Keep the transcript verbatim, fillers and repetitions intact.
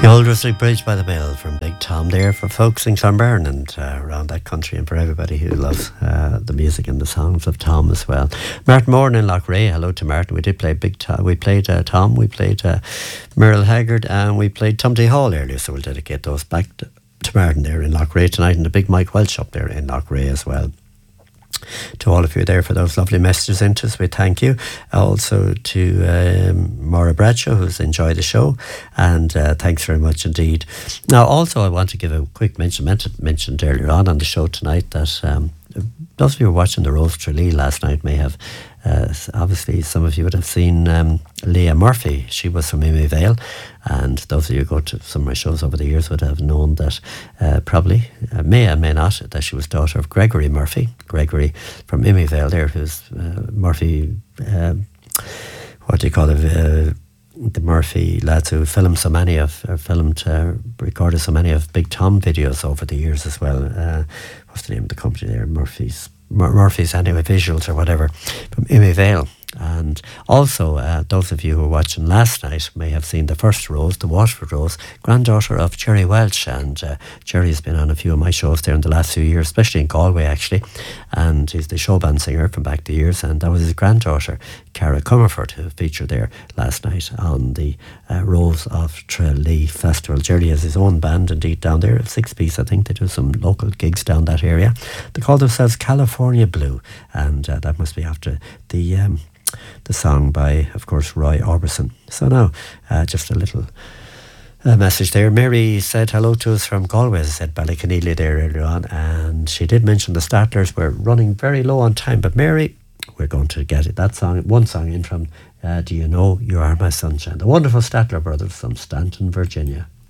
The Old Russell Bridge by the Mill from Big Tom there for folks in Clonberne and uh, around that country, and for everybody who loves uh, the music and the songs of Tom as well. Martin Moran in Loughrea, hello to Martin. We did play Big Tom, we played uh, Tom, we played uh, Merle Haggard, and we played Tumty Hall earlier, so we'll dedicate those back to, to Martin there in Loughrea tonight, and the big Mike Welch up there in Loughrea as well. To all of you there for those lovely messages into us, we thank you. Also to um, Maura Bradshaw, who's enjoyed the show, and uh, thanks very much indeed. Now, also, I want to give a quick mention, mentioned, mentioned earlier on on the show tonight that um, those of you who were watching the Rose Tralee last night may have, uh, obviously, some of you would have seen um, Leah Murphy. She was from Imy Vale, and those of you who go to some of my shows over the years would have known that uh, probably, uh, may and may not, that she was daughter of Gregory Murphy. Gregory from Imy Vale there, who's uh, Murphy, uh, what do you call it, uh, the Murphy lads who filmed so many of, uh, filmed, uh, recorded so many of Big Tom videos over the years as well. Uh, what's the name of the company there? Murphy's, Mur- Murphy's anyway, Visuals or whatever, from Imy Vale. And also, uh, those of you who were watching last night may have seen the first Rose, the Waterford Rose, granddaughter of Jerry Welch. And uh, Jerry's been on a few of my shows there in the last few years, especially in Galway, actually. And he's the show band singer from back the years. And that was his granddaughter, Cara Comerford, who featured there last night on the uh, Rose of Tralee Festival. Jerry has his own band, indeed, down there, a six-piece, I think. They do some local gigs down that area. They call themselves California Blue. And uh, that must be after the... Um, the song by, of course, Roy Orbison. So now, uh, just a little uh, message there. Mary said hello to us from Galway, as I said, Ballyconneely there earlier on, and she did mention the Statlers were running very low on time, but Mary, we're going to get it, that song, one song in from uh, Do You Know You Are My Sunshine, the wonderful Statler brothers from Stanton, Virginia.